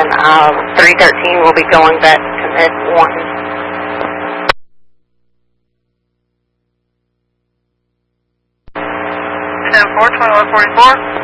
and 313 will be going back to Med 1. 10-4, 2144.